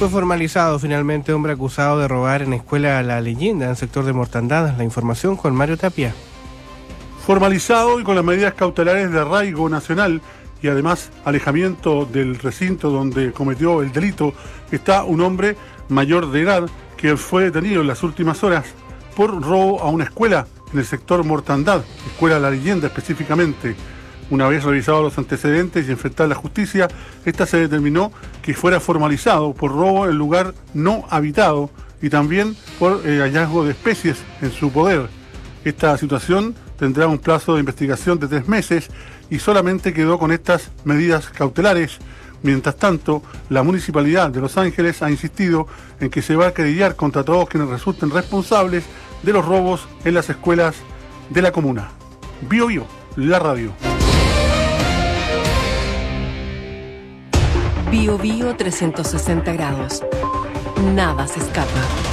Fue formalizado finalmente hombre acusado de robar en Escuela La Leyenda, en el sector de Mortandad. La información con Mario Tapia. Formalizado y con las medidas cautelares de arraigo nacional y además alejamiento del recinto donde cometió el delito, está un hombre mayor de edad que fue detenido en las últimas horas por robo a una escuela en el sector Mortandad, Escuela La Leyenda específicamente. Una vez revisados los antecedentes y enfrentada la justicia, esta se determinó que fuera formalizado por robo en lugar no habitado y también por hallazgo de especies en su poder. Esta situación tendrá un plazo de investigación de 3 meses y solamente quedó con estas medidas cautelares. Mientras tanto, la Municipalidad de Los Ángeles ha insistido en que se va a querellar contra todos quienes resulten responsables de los robos en las escuelas de la comuna. Bio Bio, la radio. Bio Bio 360 grados. Nada se escapa.